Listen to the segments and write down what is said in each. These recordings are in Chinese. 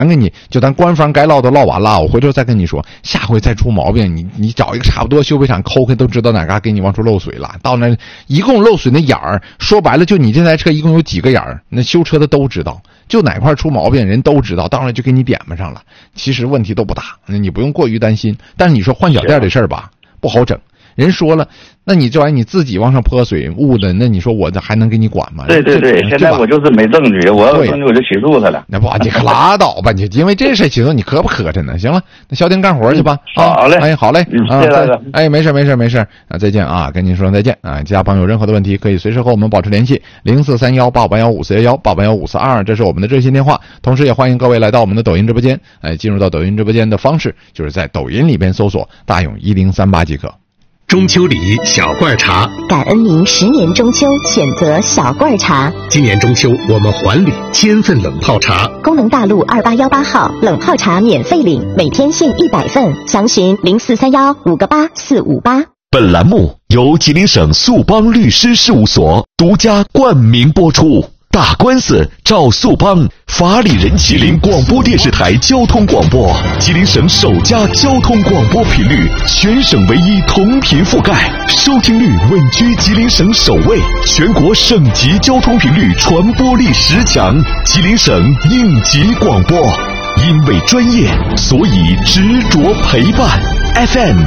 给你就咱官方该唠都唠完了，我回头再跟你说，下回再出毛病，你找一个差不多修配厂抠开都知道哪嘎给你往出漏水了。到那一共漏水那眼儿，说白了就你这台车一共有几个眼儿，那修车的都知道，就哪块出毛病人都知道，到那就给你点吧上了。其实问题都不大，你不用过于担心。但是你说换脚垫这事儿吧，不好整。人说了，那你这玩意儿你自己往上泼水误的，那你说我这还能给你管吗？ 对，现在我就是没证据，我要有证据我就起诉他了。 那不，你可拉倒吧，你因为这事起诉你磕不磕碜呢？行了，那消停干活去吧。 好嘞， 哎，好嘞， 谢谢大哥。 哎，没事啊，再见啊，跟您说再见啊。其他朋友有任何的问题可以随时和我们保持联系，043185815411881542，这是我们的热线电话。同时也欢迎各位来到我们的抖音直播间，进入到抖音直播间的方式就是在抖音里边搜索大勇1038即可。 中秋礼小罐茶， 感恩您10年中秋选择小罐茶。 今年中秋我们还礼1000份冷泡茶， 功能大路2818号冷泡茶免费领，每天限100份，详询0431588458。 本栏目由吉林省速邦律师事务所独家冠名播出。打官司找速邦，法理人。吉林广播电视台交通广播，吉林省首家交通广播频率，全省唯一同频覆盖，收听率稳居吉林省首位，全国省级交通频率传播力10强，吉林省应急广播。因为专业，所以执着陪伴。FM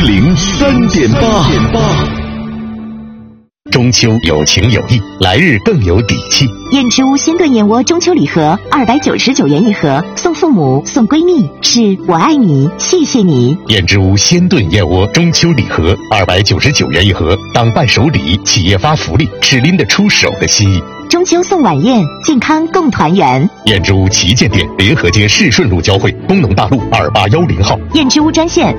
103.8。 中秋有情有义，来日更有底气。 燕之屋鲜炖燕窝中秋礼盒299元一盒，送父母送闺蜜，是我爱你谢谢你。 燕之屋鲜炖燕窝中秋礼盒299元一盒，当伴手礼，企业发福利，是拎得出手的心意。 中秋送晚宴，健康共团圆。 燕之屋旗舰店联合街市顺路交汇，工农大路2810号。 燕之屋专线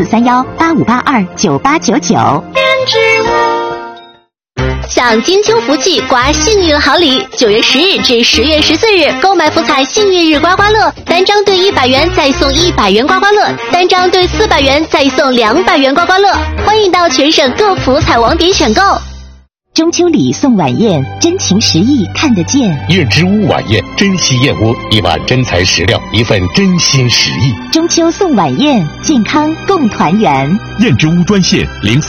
043185829899。燕之屋。享金秋福气，刮幸运好礼！9月10日至10月14日，购买福彩幸运日刮刮乐，单张兑100元再送100元刮刮乐，单张兑400元再送200元刮刮乐。欢迎到全省各福彩网点选购。中秋礼送晚宴，真情实意看得见。 燕之屋晚宴，珍稀燕窝，1碗真材实料，一份真心实意。 中秋送晚宴，健康共团圆。 燕之屋专线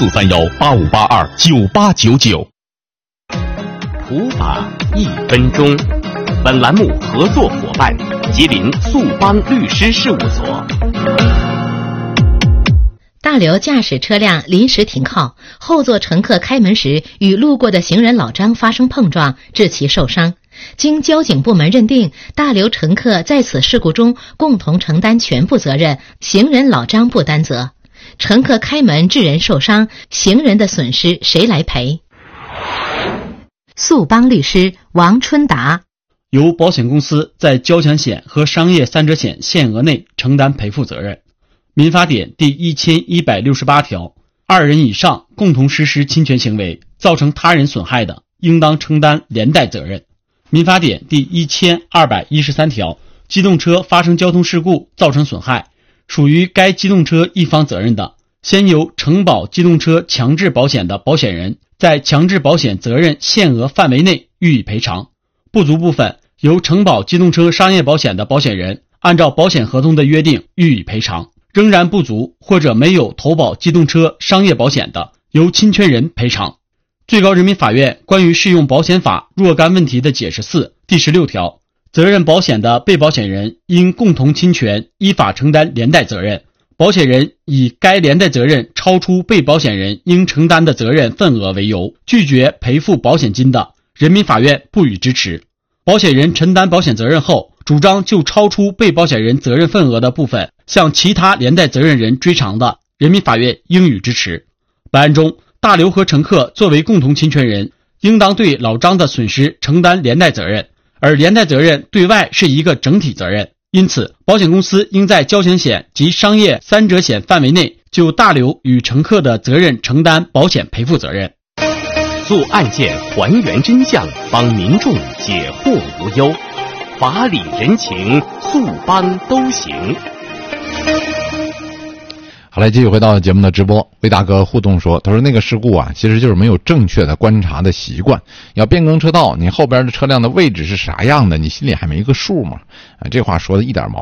043185829899。 普法1分钟，本栏目合作伙伴吉林速邦律师事务所。 大刘驾驶车辆临时停靠，后座乘客开门时与路过的行人老张发生碰撞，致其受伤。经交警部门认定，大刘乘客在此事故中共同承担全部责任，行人老张不担责。乘客开门致人受伤，行人的损失谁来赔？速邦律师王春达。 由保险公司在交强险和商业3者险限额内承担赔付责任。民法典第1168条，2人以上共同实施侵权行为，造成他人损害的，应当承担连带责任。民法典第1213条，机动车发生交通事故造成损害，属于该机动车一方责任的，先由承保机动车强制保险的保险人在强制保险责任限额范围内予以赔偿，不足部分由承保机动车商业保险的保险人按照保险合同的约定予以赔偿，仍然不足或者没有投保机动车商业保险的，由侵权人赔偿。最高人民法院关于适用保险法若干问题的解释4第16条，责任保险的被保险人因共同侵权依法承担连带责任，保险人以该连带责任超出被保险人应承担的责任份额为由，拒绝赔付保险金的，人民法院不予支持。保险人承担保险责任后，主张就超出被保险人责任份额的部分向其他连带责任人追偿的，人民法院应予支持。本案中，大刘和乘客作为共同侵权人，应当对老张的损失承担连带责任，而连带责任对外是一个整体责任，因此保险公司应在交强险及商业3者险范围内就大刘与乘客的责任承担保险赔付责任。 做案件还原真相，帮民众解惑无忧，法理人情，速邦都行。 好嘞，继续回到节目的直播。魏大哥互动说，他说那个事故啊，其实就是没有正确的观察的习惯。要变更车道，你后边的车辆的位置是啥样的，你心里还没个数吗？这话说的一点毛